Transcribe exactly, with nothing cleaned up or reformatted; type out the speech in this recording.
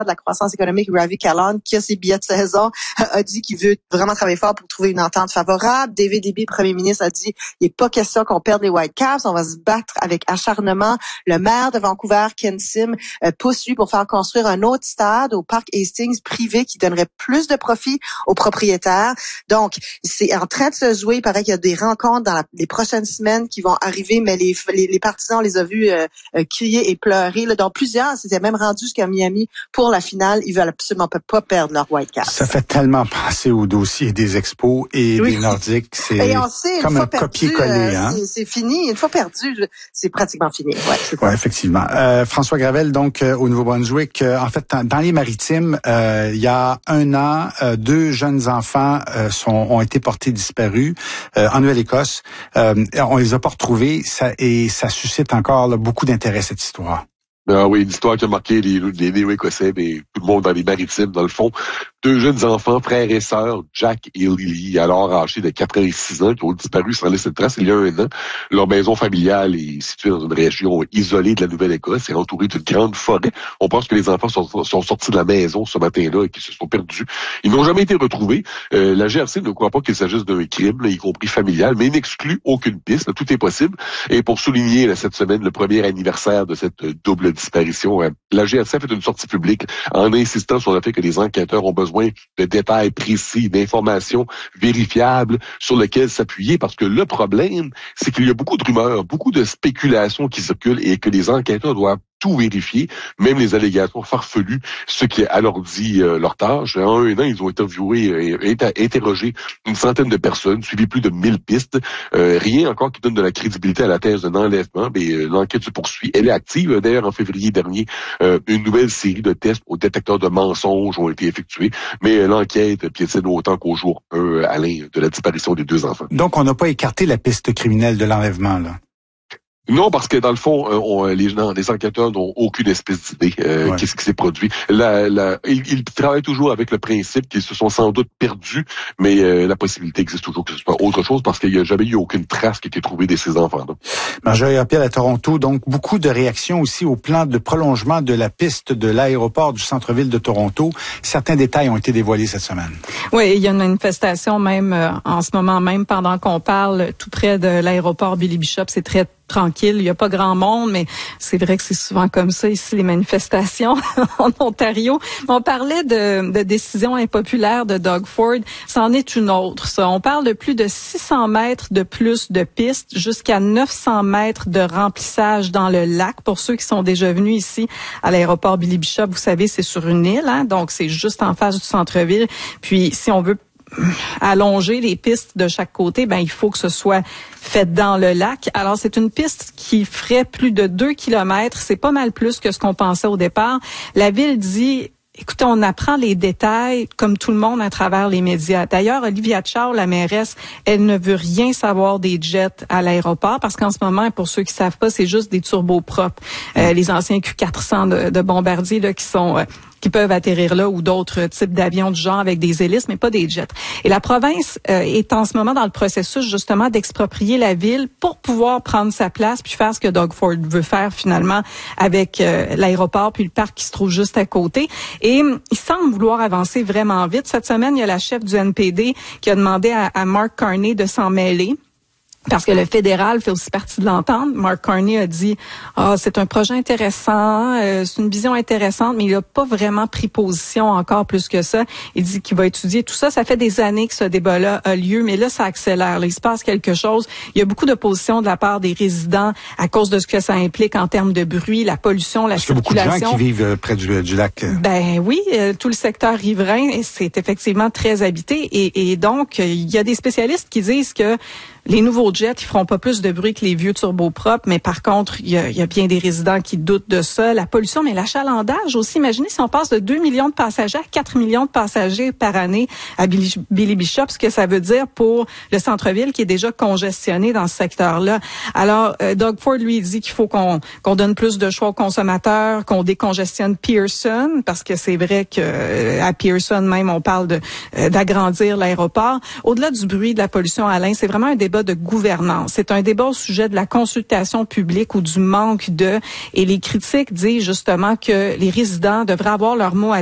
de la croissance économique, Ravi Kahlon, qui a ses billets de saison, a dit qu'il veut vraiment travailler fort pour trouver une entente favorable. David Eby, premier ministre, a dit il n'est pas question qu'on perde les Whitecaps, on va se battre avec acharnement. Le maire de Vancouver, Ken Sim, euh, pousse lui pour faire construire un autre stade au parc Hastings privé qui donnerait plus de profit aux propriétaires. Donc, c'est en train de se jouer. Il paraît qu'il y a des rencontres dans la, les prochaines semaines qui vont arriver, mais les, les, les partisans, on les a vus euh, euh, crier et pleurer. Là, donc, plusieurs s'étaient même rendus jusqu'à Miami pour la finale. Ils veulent absolument pas perdre leur Whitecaps. Ça fait tellement penser au dossier des Expos et oui. des Nordiques. C'est et on sait, comme un copier-coller. Euh, hein? c'est, c'est fini. Une fois perdu, c'est pratiquement fini. Ouais, c'est ouais, effectivement. Euh, François Gravel, donc, euh, au Nouveau-Brunswick, euh, en fait, dans, dans les Maritimes, euh, il y a un an, euh, deux jeunes enfants euh, sont, ont été portés disparus euh, en Nouvelle-Écosse. Euh, on les a pas retrouvés ça, et ça suscite encore là, beaucoup d'intérêt, cette histoire. Ah oui, une histoire qui a marqué les, les Néo-Écossais, mais tout le monde dans les Maritimes, dans le fond. Deux jeunes enfants, frères et sœurs, Jack et Lily, alors âgés de quatre ans et six ans, qui ont disparu sans laisser de trace il y a un an. Leur maison familiale est située dans une région isolée de la Nouvelle-Écosse et entourée d'une grande forêt. On pense que les enfants sont, sont sortis de la maison ce matin-là et qu'ils se sont perdus. Ils n'ont jamais été retrouvés. Euh, la G R C ne croit pas qu'il s'agisse d'un crime, là, y compris familial, mais n'exclut aucune piste. Là, tout est possible. Et pour souligner là, cette semaine le premier anniversaire de cette double disparition, euh, la G R C a fait une sortie publique en insistant sur le fait que les enquêteurs ont besoin de détails précis, d'informations vérifiables sur lesquelles s'appuyer, parce que le problème, c'est qu'il y a beaucoup de rumeurs, beaucoup de spéculations qui circulent et que les enquêteurs doivent tout vérifier, même les allégations farfelues, ce qui alors dit euh, leur tâche. En un an, ils ont interviewé et interrogé une centaine de personnes, suivi plus de mille pistes. Euh, rien encore qui donne de la crédibilité à la thèse d'un enlèvement, mais euh, l'enquête se poursuit. Elle est active. D'ailleurs, en février dernier, euh, une nouvelle série de tests au détecteur de mensonges ont été effectués, mais euh, l'enquête piétine autant qu'au jour un, Alain, de la disparition des deux enfants. Donc, on n'a pas écarté la piste criminelle de l'enlèvement, là? Non, parce que dans le fond, euh, on, les, non, les enquêteurs n'ont aucune espèce d'idée euh, ouais. qu'est-ce qui s'est produit. La, la, ils, ils travaillent toujours avec le principe qu'ils se sont sans doute perdus, mais euh, la possibilité existe toujours que ce soit autre chose parce qu'il n'y a jamais eu aucune trace qui a été trouvée de ces enfants-là. Marjorie Appel à Toronto, donc beaucoup de réactions aussi au plan de prolongement de la piste de l'aéroport du centre-ville de Toronto. Certains détails ont été dévoilés cette semaine. Oui, il y a une manifestation même euh, en ce moment même pendant qu'on parle tout près de l'aéroport Billy Bishop. C'est très tranquille, il n'y a pas grand monde, mais c'est vrai que c'est souvent comme ça ici, les manifestations en Ontario. On parlait de, de décision impopulaire de Doug Ford, c'en est une autre, ça. On parle de plus de six cents mètres de plus de pistes, jusqu'à neuf cents mètres de remplissage dans le lac. Pour ceux qui sont déjà venus ici à l'aéroport Billy Bishop, vous savez, c'est sur une île, hein, donc c'est juste en face du centre-ville. Puis si on veut allonger les pistes de chaque côté, ben il faut que ce soit fait dans le lac. Alors c'est une piste qui ferait plus de deux kilomètres. C'est pas mal plus que ce qu'on pensait au départ. La ville dit, écoutez, on apprend les détails comme tout le monde à travers les médias. D'ailleurs, Olivia Chow, la mairesse, elle ne veut rien savoir des jets à l'aéroport parce qu'en ce moment, pour ceux qui savent pas, c'est juste des turbopropres. Euh, les anciens Q quatre cents de, de Bombardier là qui sont euh, qui peuvent atterrir là ou d'autres types d'avions du genre avec des hélices, mais pas des jets. Et la province euh, est en ce moment dans le processus justement d'exproprier la ville pour pouvoir prendre sa place puis faire ce que Doug Ford veut faire finalement avec euh, l'aéroport puis le parc qui se trouve juste à côté. Et il semble vouloir avancer vraiment vite. Cette semaine, il y a la chef du N P D qui a demandé à, à Mark Carney de s'en mêler. Parce que le fédéral fait aussi partie de l'entente. Mark Carney a dit ah c'est un projet intéressant, euh, c'est une vision intéressante, mais il n'a pas vraiment pris position encore plus que ça. Il dit qu'il va étudier tout ça. Ça fait des années que ce débat-là a lieu, mais là ça accélère. Là, il se passe quelque chose. Il y a beaucoup d'opposition de la part des résidents à cause de ce que ça implique en termes de bruit, la pollution, la Parce circulation. Parce qu'il y a beaucoup de gens qui vivent près du, du lac. Ben oui, euh, tout le secteur riverain, c'est effectivement très habité et, et donc il y a des spécialistes qui disent que les nouveaux jets, ils feront pas plus de bruit que les vieux turbopropres, mais par contre, il y a, y a bien des résidents qui doutent de ça. La pollution, mais l'achalandage aussi. Imaginez si on passe de deux millions de passagers à quatre millions de passagers par année à Billy, Billy Bishop, ce que ça veut dire pour le centre-ville qui est déjà congestionné dans ce secteur-là. Alors, euh, Doug Ford, lui, dit qu'il faut qu'on, qu'on donne plus de choix aux consommateurs, qu'on décongestionne Pearson, parce que c'est vrai que euh, à Pearson même, on parle de, euh, d'agrandir l'aéroport. Au-delà du bruit, de la pollution, Alain, c'est vraiment un débat débat de gouvernance. C'est un débat au sujet de la consultation publique ou du manque de, et les critiques disent justement que les résidents devraient avoir leur mot à